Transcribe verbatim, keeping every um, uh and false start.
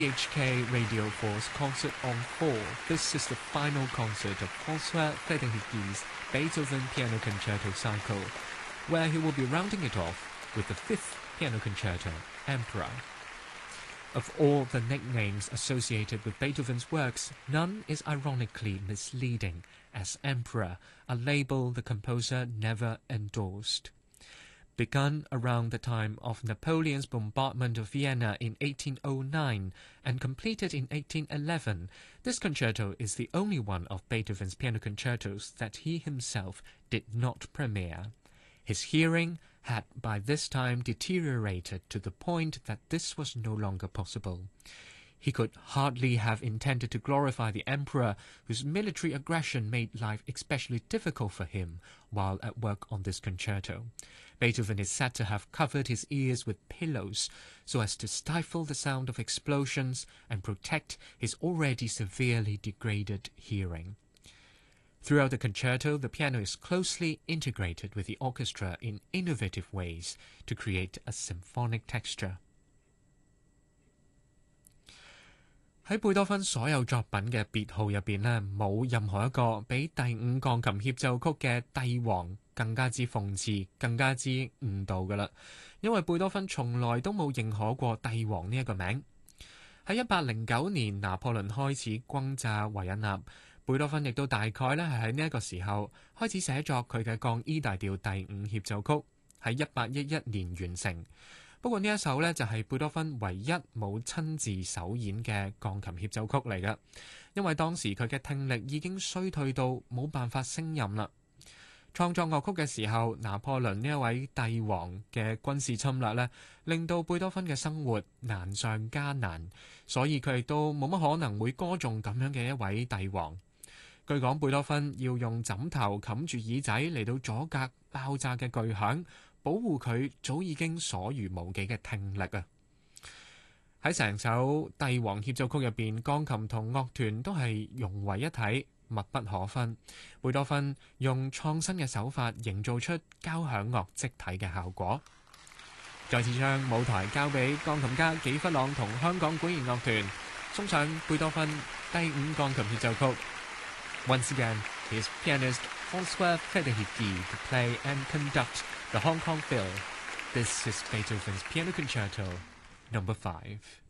H K Radio four's Concert on Four. This is the final concert of François Federichi's Beethoven Piano Concerto cycle, where he will be rounding it off with the fifth piano concerto, Emperor. Of all the nicknames associated with Beethoven's works, none is ironically misleading, as Emperor, a label the composer never endorsed. Begun around the time of Napoleon's bombardment of Vienna in eighteen oh nine and completed in eighteen eleven, this concerto is the only one of Beethoven's piano concertos that he himself did not premiere. His hearing had by this time deteriorated to the point that this was no longer possible. He could hardly have intended to glorify the emperor, whose military aggression made life especially difficult for him while at work on this concerto. Beethoven is said to have covered his ears with pillows so as to stifle the sound of explosions and protect his already severely degraded hearing. Throughout the concerto, the piano is closely integrated with the orchestra in innovative ways to create a symphonic texture. 喺貝多芬所有作品嘅別號入邊呢，冇任何一個比第五鋼琴協奏曲嘅帝王更加之諷刺、更加之誤導㗎喇。因為貝多芬從來都冇認可過帝王呢一個名。喺一八零九年拿破崙開始轟炸維也納，貝多芬亦都大概咧係喺呢一個時候開始寫作佢嘅降 E 大調第五協奏曲，喺一八一一年完成。不過呢一首呢，就係貝多芬唯一冇親自首演嘅鋼琴協奏曲嚟嘅，因為當時佢嘅聽力已經衰退到冇辦法勝任啦。創作樂曲嘅時候，拿破崙呢一位帝王嘅軍事侵略呢，令到貝多芬嘅生活難上加難，所以佢亦都冇乜可能會歌頌咁樣嘅一位帝王。據講，貝多芬要用枕頭冚住耳仔嚟到阻隔爆炸嘅巨響，保護佢早已經所餘無幾嘅聽力啊！喺成首帝王協奏曲入邊，鋼琴同樂團都係融為一體，密不可分。貝多芬用創新嘅手法營造出交響樂積體嘅效果。再次將舞台交俾鋼琴家紀弗朗同香港管弦樂團，送上貝多芬第五鋼琴協奏曲。Once again, here's pianist François Federichi to play and conduct the Hong Kong Phil. This is Beethoven's Piano Concerto number five.